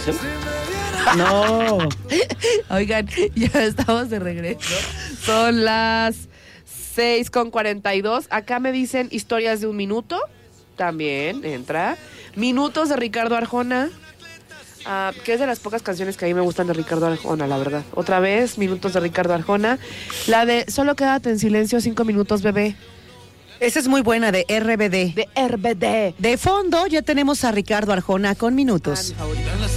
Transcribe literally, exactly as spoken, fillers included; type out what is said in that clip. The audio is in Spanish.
canción? No. Oigan, ya estamos de regreso. Son las seis con cuarenta y dos. Acá me dicen historias de un minuto. También entra. Minutos de Ricardo Arjona. Uh, que es de las pocas canciones que a mí me gustan de Ricardo Arjona, la verdad. Otra vez, Minutos de Ricardo Arjona. La de Solo quédate en silencio, cinco minutos, bebé. Esa es muy buena, de R B D. De R B D. De fondo ya tenemos a Ricardo Arjona con Minutos. Ah, mi favorito.